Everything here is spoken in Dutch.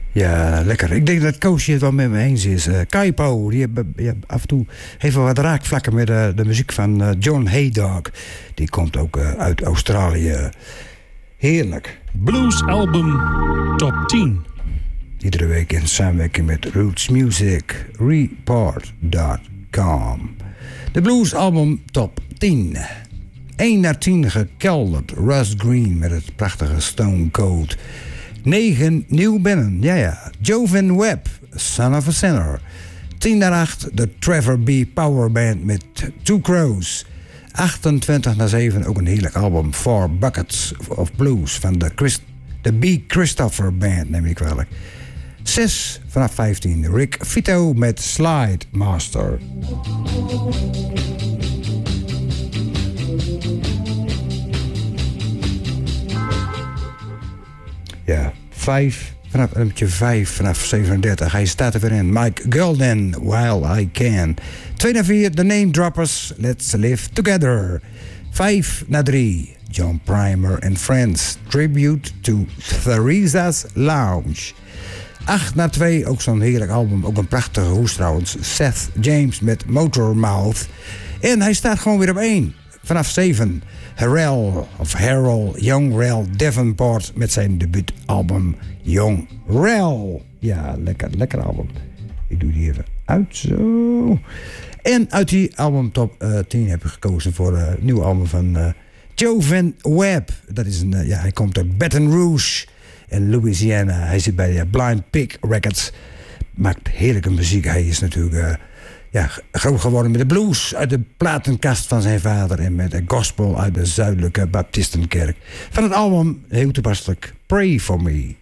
Ja, lekker. Ik denk dat Koosje het wel met me eens is. Kaipo, die af en toe heeft wel wat raakvlakken met de muziek van John Haydog. Die komt ook uit Australië. Heerlijk. Blues album top 10. Iedere week in samenwerking met Roots Music, Report.com. De Blues album top 10. 1 naar 10 gekelderd. Russ Green met het prachtige Stone Cold. 9 nieuw binnen. Ja. Jovan Webb, Son of a Sinner. 10 naar 8 de Trevor B. Power Band met Two Crows. 28 naar 7 ook een heerlijk album. 4 Buckets of Blues van de B. Christopher Band, neem ik kwalijk. 6 vanaf 15 Rick Vito met Slide Master. Ja, 5 vanaf nummertje 5 vanaf 37. Hij staat er weer in. Mike Golden, While I Can. 2 naar 4, The Name Droppers, Let's Live Together. 5 naar 3, John Primer and Friends, Tribute to Theresa's Lounge. 8 naar 2, ook zo'n heerlijk album, ook een prachtige hoes trouwens. Seth James met Motormouth. En hij staat gewoon weer op 1. Vanaf 7, Harold Young Rel Davenport met zijn debuutalbum Young Rel. Ja, lekker album. Ik doe die even uit, zo. En uit die album top 10 heb ik gekozen voor een nieuw album van Jovan Webb. Dat is hij komt uit Baton Rouge in Louisiana. Hij zit bij Blind Pig Records. Maakt heerlijke muziek. Hij is natuurlijk groot geworden met de blues uit de platenkast van zijn vader en met de gospel uit de zuidelijke Baptistenkerk. Van het album, heel toepasselijk, Pray For Me.